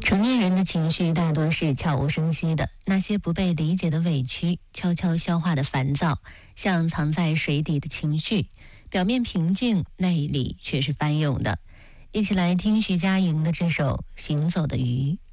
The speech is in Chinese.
成年人的情绪大多是悄无声息的，那些不被理解的委屈，悄悄消化的烦躁，像藏在水底的情绪，表面平静，内里却是翻涌的。一起来听徐佳莹的这首《行走的鱼》。